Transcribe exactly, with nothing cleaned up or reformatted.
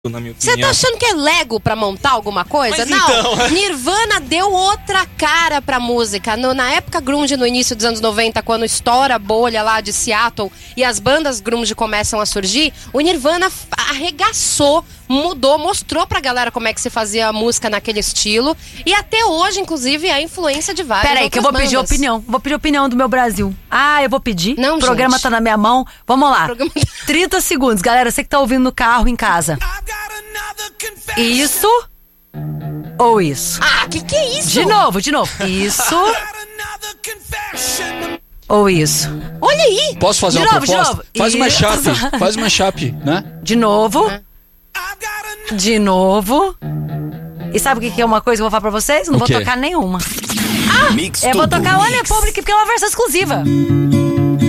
na minha opinião. Você tá achando que é Lego pra montar alguma coisa? Mas não, então... Nirvana deu outra cara pra música. No, na época grunge, no início dos anos noventa, quando estoura a bolha lá de Seattle e as bandas grunge começam a surgir, o Nirvana arregaçou, mudou, mostrou pra galera como é que se fazia a música naquele estilo. E até hoje, inclusive, é a influência de várias Peraí, outras que eu vou bandas. pedir opinião. Vou pedir opinião do meu Brasil. Ah, eu vou pedir. Não, o programa gente. tá na minha mão. Vamos lá. Programa... trinta segundos, galera. Você que tá ouvindo no carro, em casa. Isso ou isso? Ah, que que é isso? De novo, de novo. Isso ou isso? Olha aí. Posso fazer De uma novo, de proposta? novo. Faz uma Isso. chape. Faz uma chape, né? De novo. É. De novo. E sabe o que que é uma coisa que eu vou falar pra vocês? Não O vou quê? tocar nenhuma. Mix Eu vou Tudo tocar One Mix. Republic porque é uma versão exclusiva.